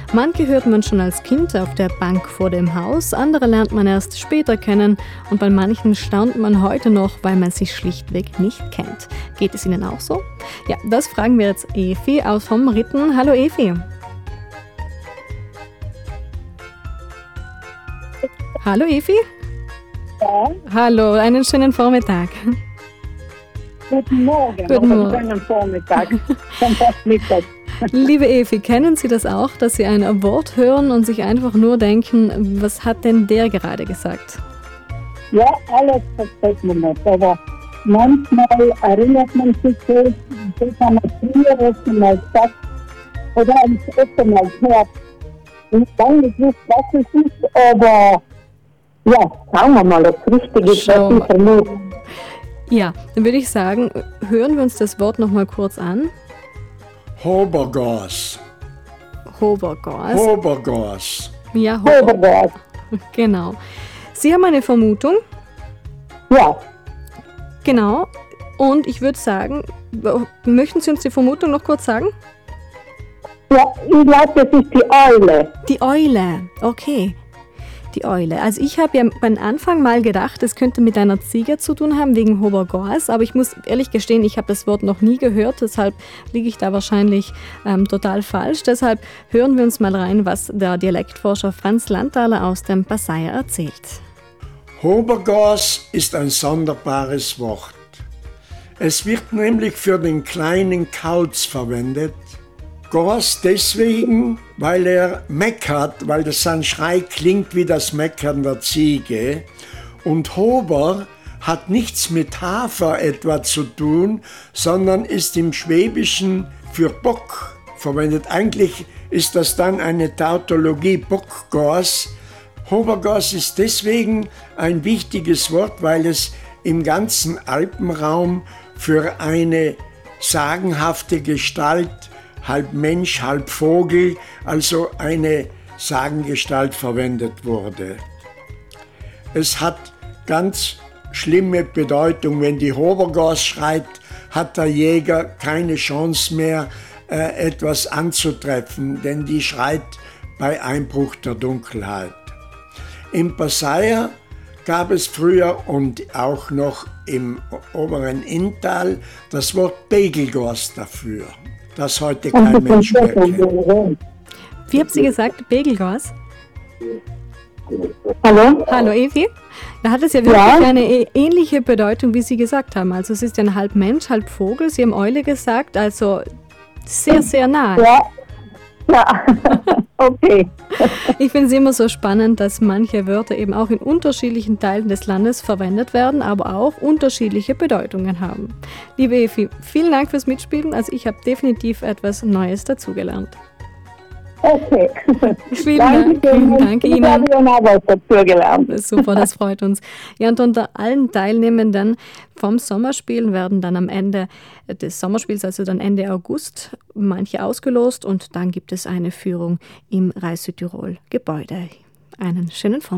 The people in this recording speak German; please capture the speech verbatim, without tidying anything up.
Manche hört man schon als Kind auf der Bank vor dem Haus, andere lernt man erst später kennen und bei manchen staunt man heute noch, weil man sie schlichtweg nicht kennt. Geht es Ihnen auch so? Ja, das fragen wir jetzt Evi aus vom Ritten. Hallo Evi. Hallo Evi. Ja. Hallo, einen schönen Vormittag. Guten Morgen. Guten Morgen. Schönen Vormittag. Schon fast Mittag. Liebe Evi, kennen Sie das auch, dass Sie ein Wort hören und sich einfach nur denken, was hat denn der gerade gesagt? Ja, alles versteht man nicht, aber manchmal erinnert man sich so, das haben wir früher öfter mal gesagt oder haben es öfter mal gehört. Ich weiß nicht, was es ist, aber ja, schauen wir mal, ob es richtig ist, was ich vermute. Ja, dann würde ich sagen, hören wir uns das Wort nochmal kurz an. Hobergas. Hobergas. Hobergas. Ja, Hober- Hobergas. Genau. Sie haben eine Vermutung? Ja, Genau. Und ich würde sagen, möchten Sie uns die Vermutung noch kurz sagen? ja, ich glaube, das ist die Eule. Die Eule. Okay. Die Eule. Also ich habe ja beim Anfang mal gedacht, es könnte mit einer Ziege zu tun haben, wegen Hobergas, aber ich muss ehrlich gestehen, ich habe das Wort noch nie gehört, deshalb liege ich da wahrscheinlich ähm, total falsch. Deshalb hören wir uns mal rein, was der Dialektforscher Franz Landthaler aus dem Passaia erzählt. Hobergas ist ein sonderbares Wort. Es wird nämlich für den kleinen Kauz verwendet. Gas deswegen, weil er meckert, weil das sein Schrei klingt wie das Meckern der Ziege. Und Hober hat nichts mit Hafer etwa zu tun, sondern ist im Schwäbischen für Bock verwendet. Eigentlich ist das dann eine Tautologie, Bockgas. Hobergas ist deswegen ein wichtiges Wort, weil es im ganzen Alpenraum für eine sagenhafte Gestalt, halb Mensch, halb Vogel, also eine Sagengestalt verwendet wurde. Es hat ganz schlimme Bedeutung. Wenn die Hobergas schreit, hat der Jäger keine Chance mehr, äh, etwas anzutreffen, denn die schreit bei Einbruch der Dunkelheit. Im Passaia gab es früher und auch noch im oberen Inntal das Wort Begelgas dafür, das heute kein Mensch mehr kennt. Wie haben Sie gesagt? Begelgas? Hallo? Hallo Evi. Da hat es ja wirklich Ja. eine ä- ähnliche Bedeutung, wie Sie gesagt haben. Also es ist ja ein halb Mensch, halb Vogel. Sie haben Eule gesagt, also sehr, sehr nah. Ja, ja, okay. Ich finde es immer so spannend, dass manche Wörter eben auch in unterschiedlichen Teilen des Landes verwendet werden, aber auch unterschiedliche Bedeutungen haben. Liebe Evi, vielen Dank fürs Mitspielen. Also ich habe definitiv etwas Neues dazugelernt. Okay. Vielen Danke Dank. schön. Danke Ich Ihnen. habe ja noch was dazu gelernt. Super, das freut uns. Ja, und unter allen Teilnehmenden vom Sommerspiel werden dann am Ende des Sommerspiels, also dann Ende August, manche ausgelost und dann gibt es eine Führung im Reis Südtirol Gebäude. Einen schönen Vormittag.